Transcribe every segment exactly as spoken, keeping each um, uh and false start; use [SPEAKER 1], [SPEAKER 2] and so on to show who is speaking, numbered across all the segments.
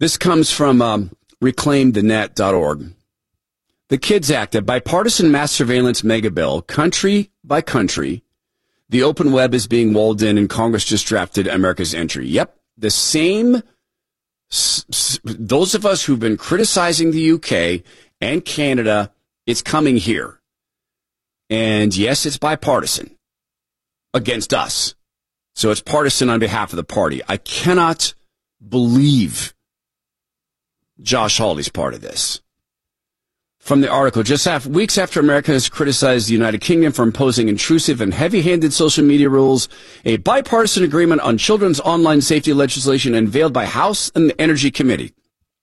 [SPEAKER 1] This comes from um, reclaim the net dot org. The KIDS Act, a bipartisan mass surveillance mega bill, country by country. The open web is being walled in, and Congress just drafted America's entry. Yep, the same. Those of us who've been criticizing the U K and Canada, it's coming here. And yes, it's bipartisan against us. So it's partisan on behalf of the party. I cannot believe Josh Hawley's part of this. From the article, just after, weeks after America has criticized the United Kingdom for imposing intrusive and heavy-handed social media rules, a bipartisan agreement on children's online safety legislation unveiled by House and the Energy Committee.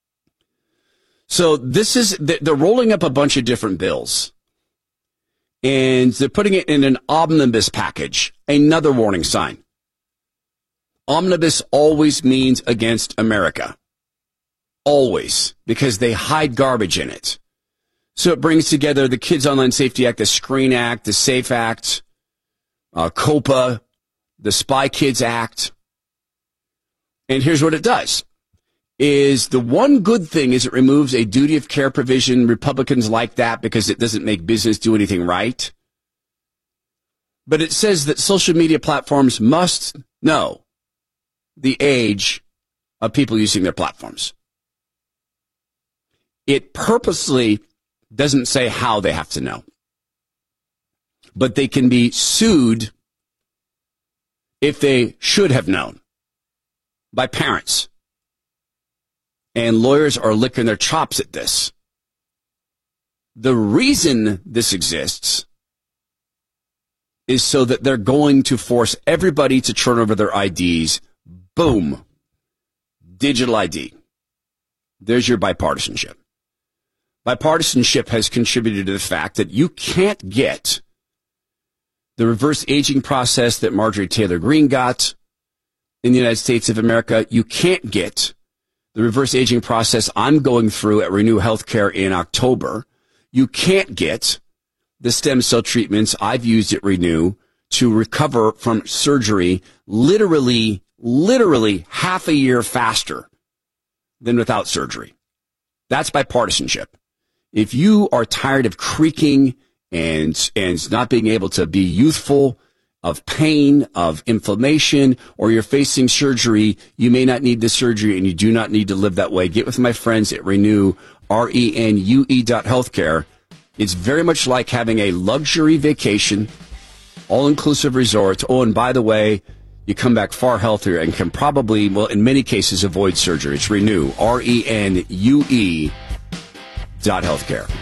[SPEAKER 1] So this is, they're rolling up a bunch of different bills, and they're putting it in an omnibus package, another warning sign. Omnibus always means against America. Always, because they hide garbage in it. So it brings together the Kids Online Safety Act, the Screen Act, the SAFE Act, uh, COPA, the Spy Kids Act. And here's what it does. Is the one good thing is it removes a duty of care provision. Republicans like that because it doesn't make business do anything right. But it says that social media platforms must know the age of people using their platforms. It purposely doesn't say how they have to know. But they can be sued if they should have known by parents. And lawyers are licking their chops at this. The reason this exists is so that they're going to force everybody to turn over their I Ds. Boom. Digital I D. There's your bipartisanship. Bipartisanship has contributed to the fact that you can't get the reverse aging process that Marjorie Taylor Greene got in the United States of America. You can't get the reverse aging process I'm going through at Renew Healthcare in October. You can't get the stem cell treatments I've used at Renew to recover from surgery literally, literally half a year faster than without surgery. That's bipartisanship. If you are tired of creaking and and not being able to be youthful, of pain, of inflammation, or you're facing surgery, you may not need the surgery and you do not need to live that way. Get with my friends at Renew, R E N U E dot healthcare. It's very much like having a luxury vacation, all-inclusive resort. Oh, and by the way, you come back far healthier and can probably, well, in many cases, avoid surgery. It's Renew, R E N U E dot healthcare.